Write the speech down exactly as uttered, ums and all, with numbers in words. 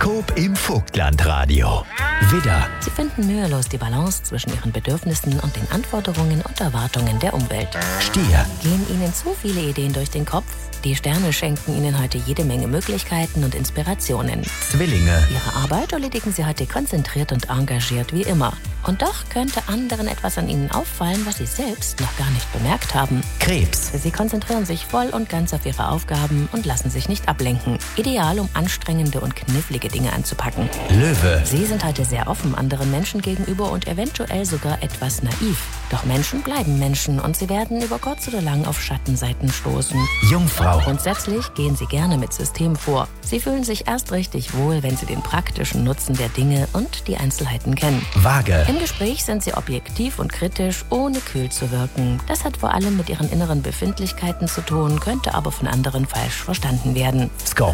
Horoskop im Vogtlandradio. Widder, Sie finden mühelos die Balance zwischen Ihren Bedürfnissen und den Anforderungen und Erwartungen der Umwelt. Stier, Gehen Ihnen zu viele Ideen durch den Kopf? Die Sterne schenken Ihnen heute jede Menge Möglichkeiten und Inspirationen. Zwillinge, Ihre Arbeit erledigen Sie heute konzentriert und engagiert wie immer. Und doch könnte anderen etwas an Ihnen auffallen, was Sie selbst noch gar nicht bemerkt haben. Krebs, Sie konzentrieren sich voll und ganz auf Ihre Aufgaben und lassen sich nicht ablenken. Ideal, um anstrengende und knifflige Dinge anzupacken. Löwe, Sie sind heute sehr offen anderen Menschen gegenüber und eventuell sogar etwas naiv. Doch Menschen bleiben Menschen und sie werden über kurz oder lang auf Schattenseiten stoßen. Jungfrau, Grundsätzlich gehen sie gerne mit System vor. Sie fühlen sich erst richtig wohl, wenn sie den praktischen Nutzen der Dinge und die Einzelheiten kennen. Waage, Im Gespräch sind sie objektiv und kritisch, ohne kühl zu wirken. Das hat vor allem mit ihren inneren Befindlichkeiten zu tun, könnte aber von anderen falsch verstanden werden. Skorpion.